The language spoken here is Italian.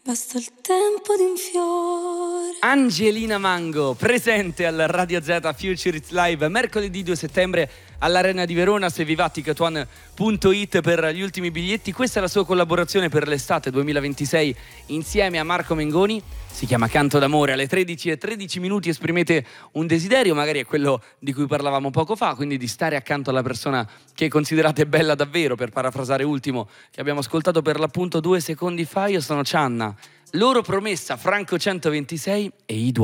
basta il tempo di un fiore. Angelina Mango, presente al Radio Z Future It's Live mercoledì 2 settembre all'Arena di Verona. Se vi va, ticketone.it per gli ultimi biglietti. Questa è la sua collaborazione per l'estate 2026 insieme a Marco Mengoni. Si chiama Canto d'amore. Alle 13:13 esprimete un desiderio, magari è quello di cui parlavamo poco fa, quindi di stare accanto alla persona che considerate bella davvero, per parafrasare Ultimo che abbiamo ascoltato per l'appunto 2 secondi fa. Io sono Cianna, loro Promessa, Franco 126 e i